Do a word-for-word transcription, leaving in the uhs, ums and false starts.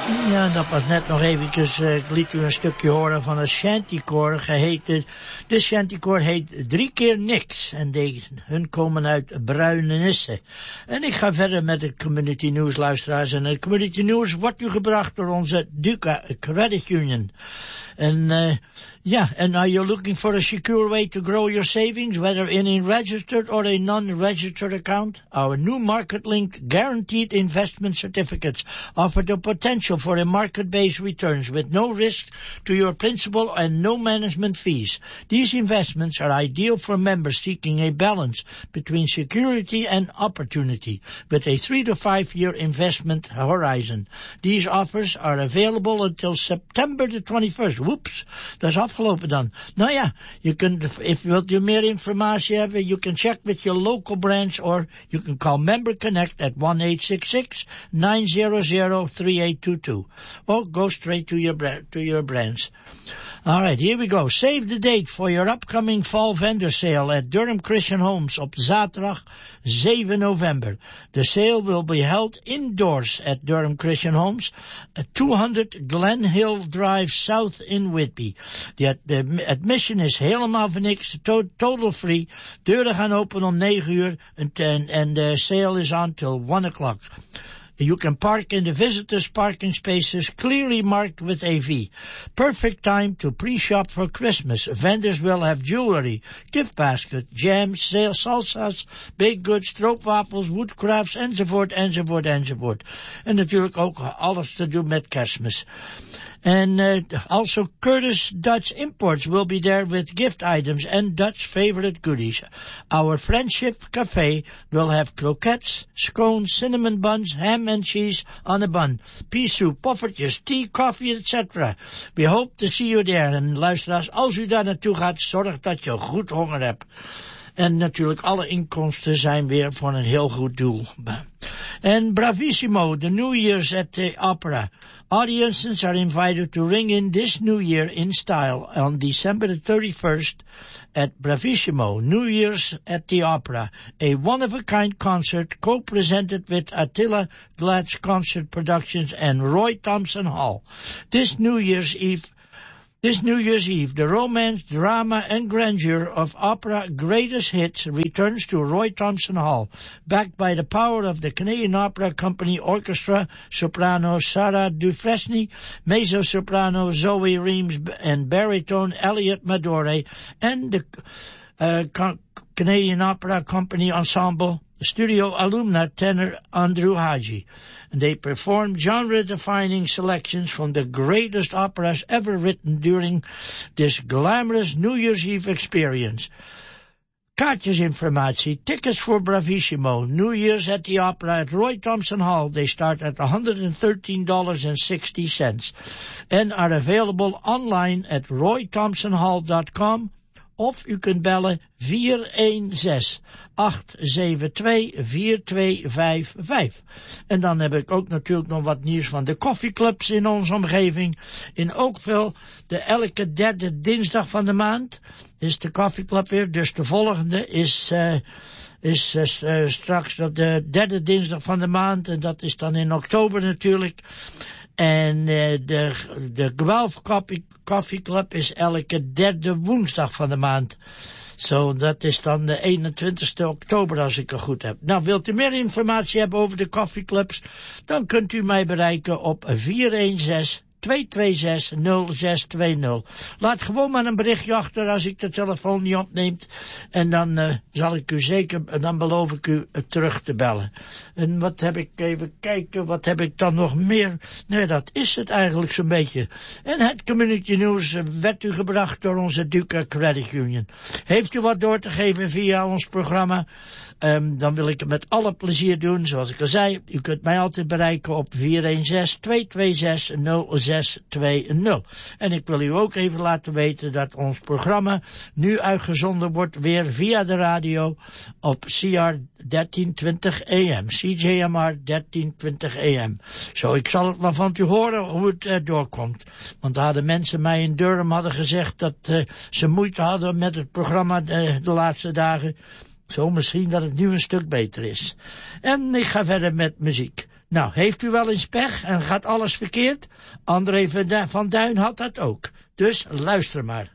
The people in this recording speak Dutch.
Ja, dat was net nog eventjes, uh, ik liet u een stukje horen van een shantykoor geheten. De shantykoor heet Drie keer Niks en die, hun komen uit Bruinenisse. En ik ga verder met het Community News, luisteraars. En het Community News wordt u gebracht door onze Duca Credit Union. En uh, yeah, and are you looking for a secure way to grow your savings, whether in a registered or a non-registered account? Our new market-linked guaranteed investment certificates offer the potential for a market-based returns with no risk to your principal and no management fees. These investments are ideal for members seeking a balance between security and opportunity with a three to five year investment horizon. These offers are available until September the twenty-first. Whoops, dat is afgelopen dan. Nou ja, je kunt, if wilt u meer informatie hebben, you can check with your local branch or you can call Member Connect at one eight six six nine zero zero three eight two two. Or go straight to your, to your branch. All right, here we go. Save the date for your upcoming fall vendor sale at Durham Christian Homes op zaterdag zeven november. The sale will be held indoors at Durham Christian Homes, at two hundred Glen Hill Drive South in Whitby. The, the admission is helemaal voor niks, to, total free. Deuren gaan open om negen uur and, and the sale is on till one o'clock. You can park in the visitors' parking spaces clearly marked with A V. Perfect time to pre-shop for Christmas. Vendors will have jewelry, gift basket, jams, salsas, baked goods, stroopwafels, woodcrafts, enzovoort, enzovoort, enzovoort. En natuurlijk ook alles te doen met Kerstmis. And uh, also Curtis Dutch Imports will be there with gift items and Dutch favorite goodies. Our Friendship Cafe will have croquettes, scones, cinnamon buns, ham and cheese on a bun, pea soup, poffertjes, tea, coffee, et cetera. We hope to see you there. En luisteraars, als u daar naartoe gaat, zorg dat je goed honger hebt. En natuurlijk alle inkomsten zijn weer voor een heel goed doel. En Bravissimo, the New Year's at the Opera. Audiences are invited to ring in this New Year in style on December the thirty-first at Bravissimo, New Year's at the Opera, a one-of-a-kind concert co-presented with Attila Glad's Concert Productions and Roy Thompson Hall. This New Year's Eve This New Year's Eve, the romance, drama, and grandeur of opera greatest hits returns to Roy Thompson Hall, backed by the power of the Canadian Opera Company Orchestra, soprano Sarah Dufresne, mezzo-soprano Zoe Reams, and baritone Elliot Madore, and the uh, Canadian Opera Company Ensemble, studio alumna tenor Andrew Haji. And they performed genre-defining selections from the greatest operas ever written during this glamorous New Year's Eve experience. Kaartjesinformatie, tickets for Bravissimo, New Year's at the Opera at Roy Thompson Hall, they start at one hundred thirteen dollars and sixty cents and are available online at roy thompson hall dot com. Of u kunt bellen vier een zes acht zeven twee vier twee vijf vijf. En dan heb ik ook natuurlijk nog wat nieuws van de koffieclubs in onze omgeving. In Oakville, de elke derde dinsdag van de maand is de koffieclub weer. Dus de volgende is, uh, is uh, straks de derde dinsdag van de maand. En dat is dan in oktober natuurlijk. En uh, de, de Guelph Coffee, Coffee Club is elke derde woensdag van de maand. Zo, so, dat is dan de eenentwintigste oktober als ik het goed heb. Nou, wilt u meer informatie hebben over de koffieclubs? Dan kunt u mij bereiken op vier een zes twee twee zes nul zes twee nul. Laat gewoon maar een berichtje achter als ik de telefoon niet opneemt. En dan uh, zal ik u zeker, dan beloof ik u uh, terug te bellen. En wat heb ik, even kijken, wat heb ik dan nog meer? Nee, dat is het eigenlijk zo'n beetje. En het Community News uh, werd u gebracht door onze Duca Credit Union. Heeft u wat door te geven via ons programma? Um, dan wil ik het met alle plezier doen. Zoals ik al zei, u kunt mij altijd bereiken op vier een zes twee twee zes nul zes twee nul. En ik wil u ook even laten weten dat ons programma nu uitgezonden wordt weer via de radio op C R dertien twintig A M. C J M R dertien twintig A M. Zo, ik zal het maar van u horen hoe het uh, doorkomt. Want hadden mensen mij in Durham hadden gezegd dat uh, ze moeite hadden met het programma uh, de laatste dagen. Zo misschien dat het nu een stuk beter is. En ik ga verder met muziek. Nou, heeft u wel eens pech en gaat alles verkeerd? André van Duin had dat ook. Dus luister maar.